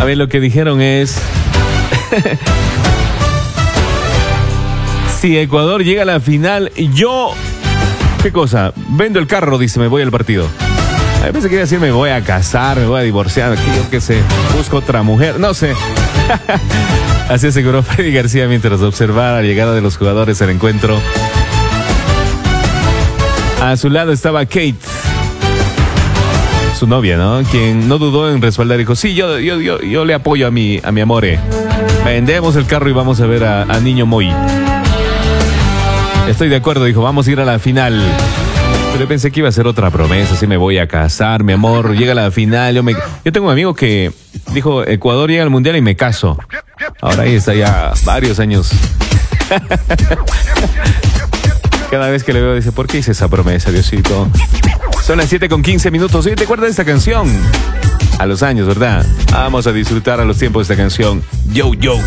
ver, lo que dijeron es... si Ecuador llega a la final, yo... ¿Qué cosa? Vendo el carro, dice, me voy al partido. A veces quería decir, me voy a casar, me voy a divorciar, que yo qué sé, busco otra mujer, no sé. Así aseguró Freddy García mientras observaba la llegada de los jugadores al encuentro. A su lado estaba Kate, su novia, ¿no? Quien no dudó en respaldar, dijo, sí, yo le apoyo a mi amore. Vendemos el carro y vamos a ver a Niño Moy. Estoy de acuerdo, dijo, vamos a ir a la final. Pero yo pensé que iba a ser otra promesa, así me voy a casar, mi amor, llega a la final. Yo tengo un amigo que dijo, Ecuador llega al mundial y me caso. Ahora ahí está ya varios años. Cada vez que le veo dice, ¿por qué hice esa promesa, Diosito? Son las 7:15. ¿Sí te acuerdas de esta canción? A los años, ¿verdad? Vamos a disfrutar a los tiempos de esta canción. Yo, yo.